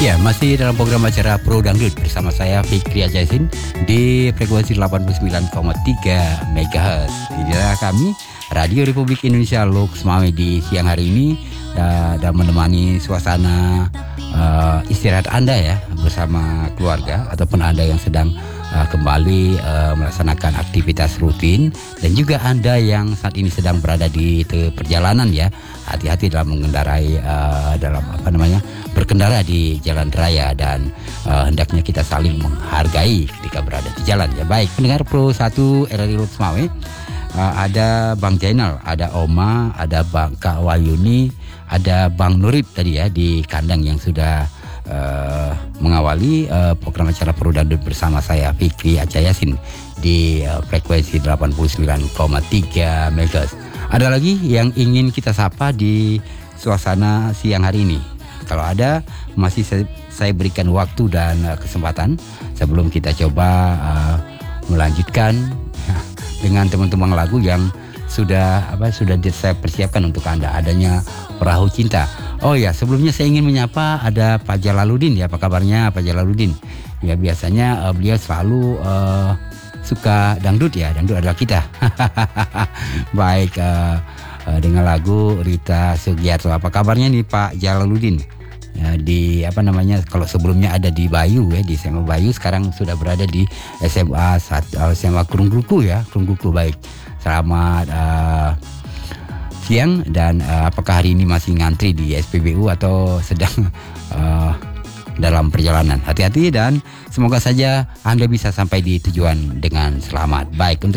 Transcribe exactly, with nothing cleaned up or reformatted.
Ya, masih dalam program acara Pro Dangdut bersama saya Fikri Ajasin di frekuensi delapan puluh sembilan koma tiga megahertz. Inilah kami Radio Republik Indonesia Loks Mame di siang hari ini dan, dan menemani suasana uh, istirahat Anda ya bersama keluarga ataupun Anda yang sedang uh, kembali uh, melaksanakan aktivitas rutin, dan juga Anda yang saat ini sedang berada di perjalanan ya. Hati-hati dalam mengendarai uh, dalam apa namanya berkendara di jalan raya, dan uh, hendaknya kita saling menghargai ketika berada di jalan ya. Baik, pendengar Pro satu R R I Loks Mame, uh, ada Bang Jainal, ada Oma, ada Bang Kak Wayuni, ada Bang Nurib tadi ya di kandang yang sudah uh, mengawali uh, program acara Pro Dangdut bersama saya Fikri Ajayasin di uh, frekuensi delapan puluh sembilan koma tiga megahertz. Ada lagi yang ingin kita sapa di suasana siang hari ini? Kalau ada, masih saya, saya berikan waktu dan uh, kesempatan sebelum kita coba uh, melanjutkan dengan teman-teman lagu yang sudah apa sudah saya persiapkan untuk Anda, adanya Perahu Cinta. Oh ya, sebelumnya saya ingin menyapa ada Pak Jalaluddin ya. Apa kabarnya Pak Jalaluddin? Ya, biasanya uh, beliau selalu uh, suka dangdut ya, dangdut adalah kita. Baik, uh, uh, dengan lagu Rita Sugiarto. Apa kabarnya nih Pak Jalaluddin? Ya, di apa namanya, kalau sebelumnya ada di Bayu ya, di S M A Bayu, sekarang sudah berada di S M A S M A Krungguku ya, Krungguku. Baik, selamat uh, siang, dan uh, apakah hari ini masih ngantri di S P B U atau sedang uh, dalam perjalanan? Hati-hati dan semoga saja Anda bisa sampai di tujuan dengan selamat. Baik, untuk